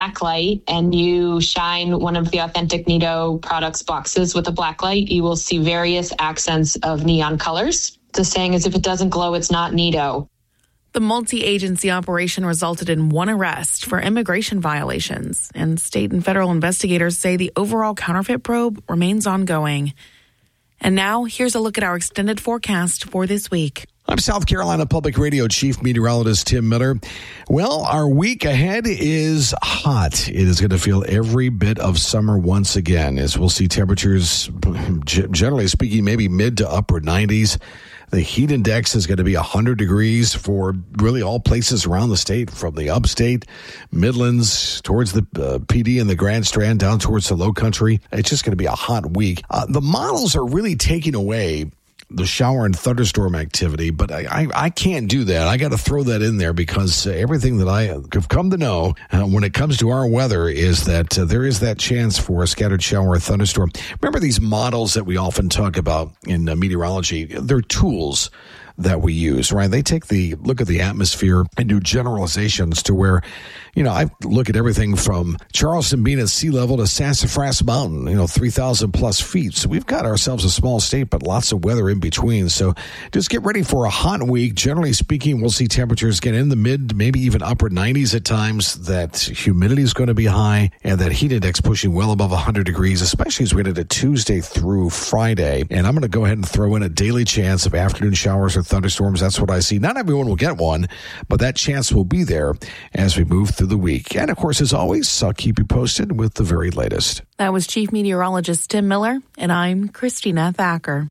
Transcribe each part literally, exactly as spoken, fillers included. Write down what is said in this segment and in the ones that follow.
black light and you shine one of the Authentic Nido products boxes with a black light, you will see various accents of neon colors. The saying is, if it doesn't glow, it's not Nido. The multi-agency operation resulted in one arrest for immigration violations, and state and federal investigators say the overall counterfeit probe remains ongoing. And now, here's a look at our extended forecast for this week. I'm South Carolina Public Radio Chief Meteorologist Tim Miller. Well, our week ahead is hot. It is going to feel every bit of summer once again, as we'll see temperatures, generally speaking, maybe mid to upper nineties. The heat index is going to be one hundred degrees for really all places around the state, from the upstate, Midlands, towards the uh, P D and the Grand Strand, down towards the Low Country. It's just going to be a hot week. Uh, the models are really taking away the shower and thunderstorm activity, but I, I, I can't do that. I got to throw that in there because uh, everything that I have come to know uh, when it comes to our weather is that uh, there is that chance for a scattered shower or thunderstorm. Remember these models that we often talk about in uh, meteorology? They're tools that we use, right? They take the look at the atmosphere and do generalizations to where, you know, I look at everything from Charleston being at sea level to Sassafras Mountain, you know, three thousand plus feet. So we've got ourselves a small state, but lots of weather in between. So just get ready for a hot week. Generally speaking, we'll see temperatures get in the mid, maybe even upper nineties at times. That humidity is going to be high, and that heat index pushing well above one hundred degrees, especially as we get into Tuesday through Friday. And I'm going to go ahead and throw in a daily chance of afternoon showers or thunderstorms. That's what I see. Not everyone will get one, but that chance will be there as we move through the week. And of course, as always, I'll keep you posted with the very latest. That was Chief Meteorologist Tim Miller, and I'm Christina Thacker.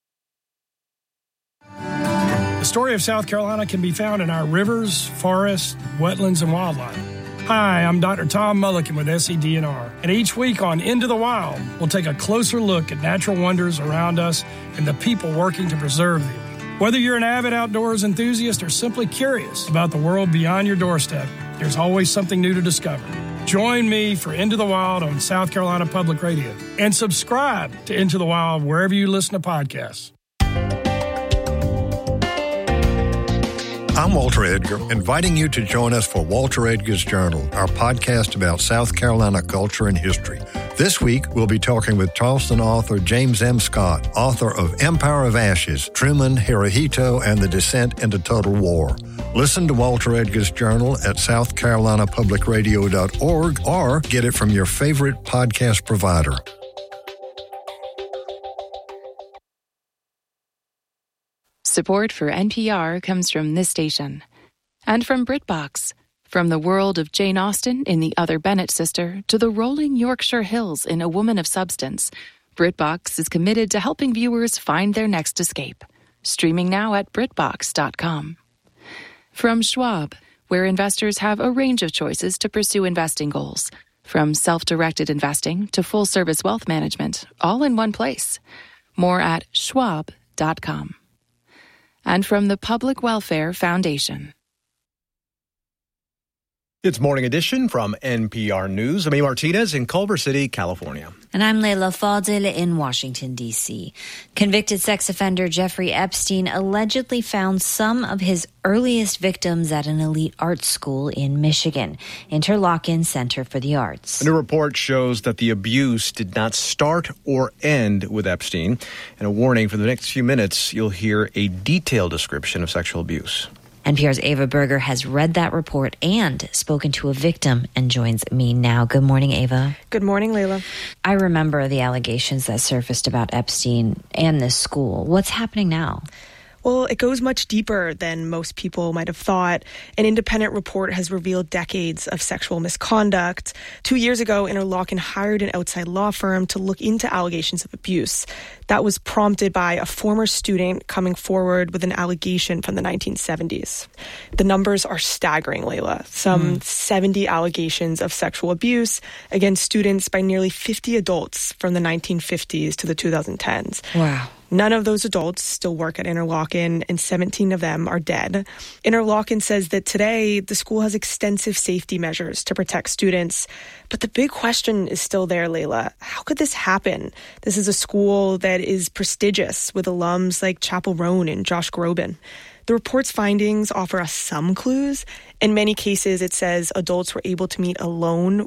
The story of South Carolina can be found in our rivers, forests, wetlands, and wildlife. Hi, I'm Doctor Tom Mulliken with S E D N R, and each week on Into the Wild, we'll take a closer look at natural wonders around us and the people working to preserve them. Whether you're an avid outdoors enthusiast or simply curious about the world beyond your doorstep, there's always something new to discover. Join me for Into the Wild on South Carolina Public Radio, and subscribe to Into the Wild wherever you listen to podcasts. I'm Walter Edgar, inviting you to join us for Walter Edgar's Journal, our podcast about South Carolina culture and history. This week, we'll be talking with Charleston author James M. Scott, author of Empire of Ashes, Truman, Hirohito, and the Descent into Total War. Listen to Walter Edgar's Journal at south carolina public radio dot org or get it from your favorite podcast provider. Support for N P R comes from this station and from BritBox. From the world of Jane Austen in The Other Bennet Sister to the rolling Yorkshire Hills in A Woman of Substance, BritBox is committed to helping viewers find their next escape. Streaming now at brit box dot com. From Schwab, where investors have a range of choices to pursue investing goals, from self-directed investing to full-service wealth management, all in one place. More at schwab dot com. And from the Public Welfare Foundation. It's Morning Edition from N P R News. I'm A. Martinez in Culver City, California. And I'm Leila Fadil in Washington, D C Convicted sex offender Jeffrey Epstein allegedly found some of his earliest victims at an elite art school in Michigan, Interlochen Center for the Arts. A new report shows that the abuse did not start or end with Epstein. And a warning, for the next few minutes, you'll hear a detailed description of sexual abuse. N P R's Ava Berger has read that report and spoken to a victim and joins me now. Good morning, Ava. Good morning, Leila. I remember the allegations that surfaced about Epstein and this school. What's happening now? Well, it goes much deeper than most people might have thought. An independent report has revealed decades of sexual misconduct. Two years ago, Interlochen hired an outside law firm to look into allegations of abuse. That was prompted by a former student coming forward with an allegation from the nineteen seventies. The numbers are staggering, Leila. Some mm. seventy allegations of sexual abuse against students by nearly fifty adults from the nineteen fifties to the twenty tens. Wow. None of those adults still work at Interlochen, and seventeen of them are dead. Interlochen says that today the school has extensive safety measures to protect students. But the big question is still there, Leila. How could this happen? This is a school that is prestigious with alums like Chappell Roan and Josh Groban. The report's findings offer us some clues. In many cases, it says adults were able to meet alone